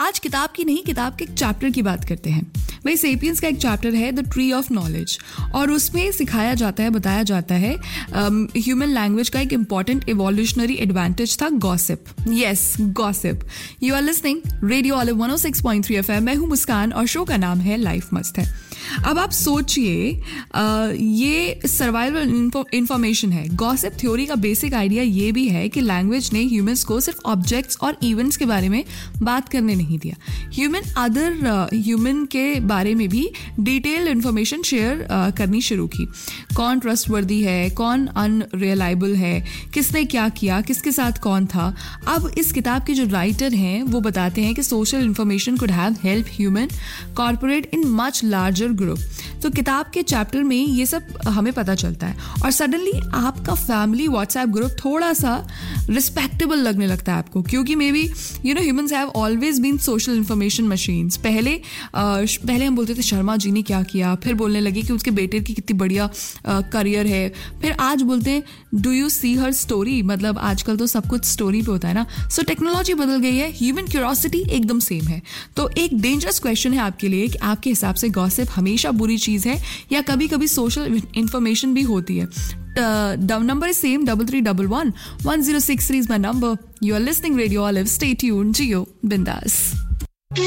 आज किताब की नहीं, किताब के एक चैप्टर की बात करते हैं। भाई सेपियंस का एक चैप्टर है द ट्री ऑफ नॉलेज, और उसमें सिखाया जाता है, बताया जाता है ह्यूमन लैंग्वेज का एक इंपॉर्टेंट इवोल्यूशनरी एडवांटेज था gossip. Yes, gossip. You are listening radio olive 106.3 FM। मैं हूं मुस्कान और शो का नाम है लाइफ मस्त है। अब आप सोचिए, ये सर्वाइवल इंफॉर्मेशन है। गॉसिप थ्योरी का बेसिक आइडिया ये भी है कि लैंग्वेज ने ह्यूमंस को सिर्फ ऑब्जेक्ट्स और इवेंट्स के बारे में बात करने नहीं दिया, ह्यूमन के बारे में भी डिटेल्ड इंफॉर्मेशन शेयर करनी शुरू की। कौन ट्रस्टवर्दी है, कौन अनरिलायबल है, किसने क्या किया, किसके साथ कौन था। अब इस किताब के जो राइटर हैं वो बताते हैं कि social information could have help human corporate in much larger group. तो किताब के चैप्टर में ये सब हमें पता चलता है, और सडनली आपका फैमिली व्हाट्सएप ग्रुप थोड़ा सा रिस्पेक्टेबल लगने लगता है आपको, क्योंकि may be humans have always been social information machines. पहले हम बोलते थे शर्मा जी ने क्या किया, फिर बोलने लगे कि उसके बेटे की कितनी बढ़िया करियर है, फिर आज बोलते हैं do you see her story. मतलब आजकल तो सब कुछ स्टोरी पे होता है ना। सो टेक्नोलॉजी बदल गई है, ह्यूमन क्यूरियोसिटी एकदम सेम है। तो एक डेंजरस क्वेश्चन है आपके लिए कि आपके हिसाब से गॉसिप हमेशा बुरी चीज़ है या कभी कभी सोशल इंफॉर्मेशन भी होती है? Number is same, 3311 1063 is my number. You are listening Radio Olive. Stay tuned. Gio Bindas.